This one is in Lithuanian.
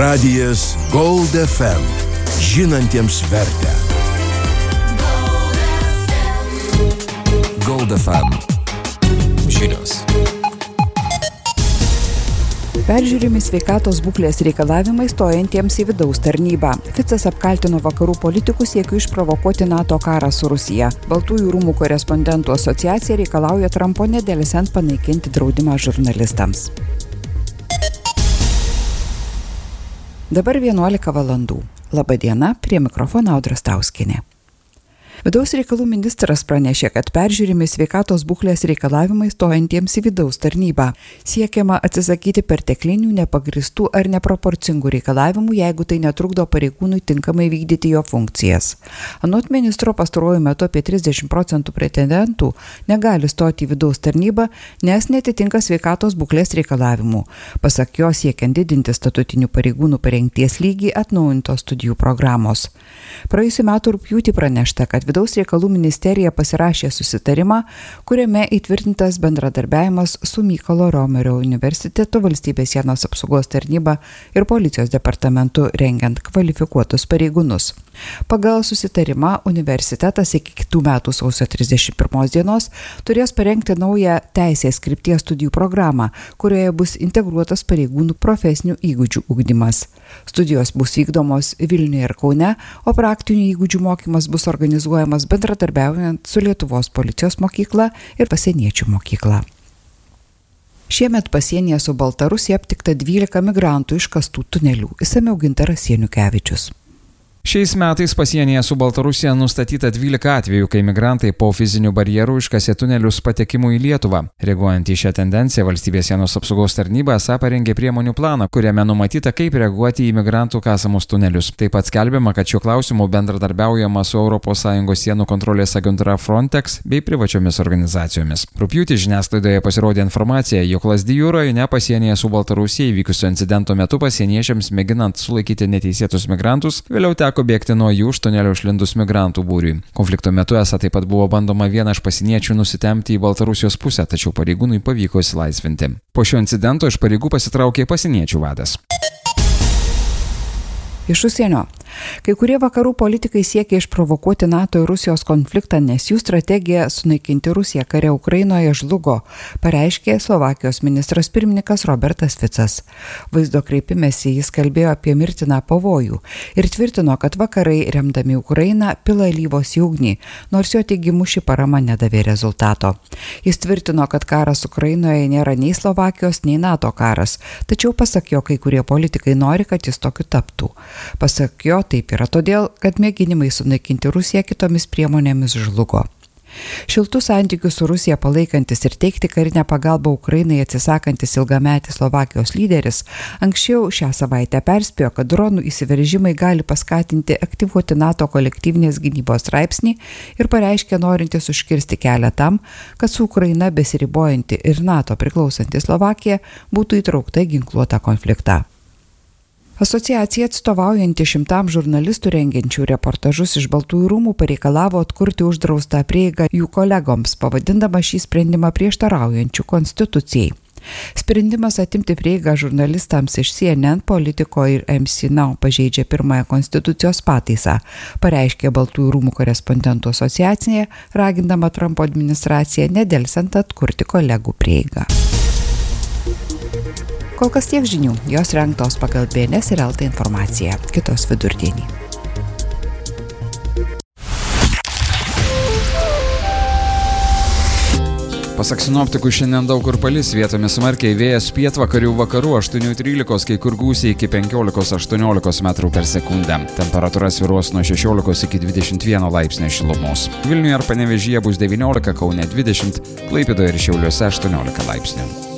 Radijas Gold FM. Žinantiems vertę. Gold FM. Žinios. Peržiūrimi sveikatos būklės reikalavimai stojantiems į vidaus tarnybą. Ficas apkaltino vakarų politikus siekiu išprovokuoti NATO karą su Rusija. Baltųjų rūmų korespondentų asociacija reikalauja Trumpo nedelsiant panaikinti draudimą žurnalistams. Dabar 11 valandų. Labą dieną, prie mikrofono Audra Stauskienė. Vidaus reikalų ministras pranešė, kad peržiūrimi sveikatos būklės reikalavimai stojantiems į vidaus tarnybą. Siekiama atsisakyti perteklinių, nepagristų ar neproporcingų reikalavimų, jeigu tai netrukdo pareigūnui tinkamai vykdyti jo funkcijas. Anot ministro, pastaruoju metu apie 30% pretendentų negali stoti į vidaus tarnybą, nes netitinka sveikatos būklės reikalavimų. Pasak jo, siekiant didinti statutinių pareigūnų parengties lygį, atnaujintos studijų programos. Praėjusiu metu rugpjūtį pranešta, kad Vidaus reikalų ministerija pasirašė susitarimą, kuriame įtvirtintas bendradarbiavimas su Mykolo Romerio universitetu, Valstybės sienos apsaugos tarnyba ir policijos departamentu rengiant kvalifikuotus pareigūnus. Pagal susitarimą universitetas iki kitų metų sausio 31 dienos turės parengti naują teisės krypties studijų programą, kurioje bus integruotas pareigūnų profesinių įgūdžių ugdymas. Studijos bus vykdomos Vilniuje ir Kaune, o praktinių įgūdžių mokymas bus organizuojamas bendradarbiaujant su Lietuvos policijos mokykla ir pasieniečių mokykla. Šiemet pasienyje su Baltarusija aptikta 12 migrantų iškastų tunelių. Išsamiau Gintaras Janukevičius. Šiais metais pasienyje su Baltarusija nustatyta 12 atvejų, kai migrantai po fizinių barjerų iškasė tunelius patekimui į Lietuvą. Reaguojant į šią tendenciją, Valstybės sienos apsaugos tarnyba esą parengė priemonių planą, kuriame numatyta, kaip reaguoti į migrantų kasamus tunelius. Taip pat skelbiama, kad šiuo klausimu bendradarbiaujama su ES sienų kontrolės agentūra Frontex bei privačiomis organizacijomis. Rugpjūtį žiniasklaidoje pasirodė informacija, jog Lazdijų rajone pasienyje su Baltarusija įvykusio incidento metu pasieniečiams mėginant sulaikyti neteisėtus migrantus, vėliau teko bėgti nuo jų iš tunelio išlindus migrantų būriui. Konflikto metu esą taip pat buvo bandoma vieną iš pasieniečių nusitemti į Baltarusijos pusę, tačiau pareigūnui pavyko išsilaisvinti. Po šio incidento iš pareigų pasitraukė pasieniečių vadas. Iš užsienio. Kai kurie vakarų politikai siekia išprovokuoti NATO ir Rusijos konfliktą, nes jų strategija sunaikinti Rusiją kare Ukrainoje žlugo, pareiškė Slovakijos ministras pirmininkas Robertas Ficas. Vaizdo kreipimėsi jis kalbėjo apie mirtiną pavojų ir tvirtino, kad vakarai, remdami Ukrainą, pila alyvos į ugnį, nors jo teigimu ši parama nedavė rezultato. Jis tvirtino, kad karas Ukrainoje nėra nei Slovakijos, nei NATO karas, tačiau pasak jo, kai kurie politikai nori, kad jis tokiu taptų. Pasak jo, taip yra todėl, kad mėginimai sunaikinti Rusiją kitomis priemonėmis žlugo. Šiltus santykius su Rusija palaikantis ir teikti karinę pagalbą Ukrainai atsisakantis ilgametis Slovakijos lyderis anksčiau šią savaitę perspėjo, kad dronų įsiveržimai gali paskatinti aktyvuoti NATO kolektyvinės gynybos straipsnį ir pareiškė norintis užkirsti kelią tam, kad su Ukraina besiribojanti ir NATO priklausanti Slovakija būtų įtraukta į ginkluotą konfliktą. Asociacija atstovaujanti šimtams žurnalistų rengiančių reportažus iš Baltųjų rūmų pareikalavo atkurti uždraustą prieigą jų kolegoms, pavadindama šį sprendimą prieštaraujančiu konstitucijai. Sprendimas atimti prieigą žurnalistams iš CNN, Politico ir MC Now pažeidžia pirmąją konstitucijos pataisą, pareiškė Baltųjų rūmų korespondentų asociacija, ragindama Trumpo administraciją nedelsiant atkurti kolegų prieigą. Kol kas tiek žinių, jos rengtos pagal BNS ir LT informaciją. Kitos vidurdienį. Pasak sinoptikų, šiandien daug kur palis, vietomis smarkiai, vėjas pietvakarių vakarų 8-13, kai kur gūsiai iki 15-18 metrų per sekundę. Temperatūra svyruos nuo 16 iki 21 laipsnio šilumos. Vilniuje ir Panevėžyje bus 19, Kaune 20, Klaipėdoje ir Šiauliuose 18 laipsnių.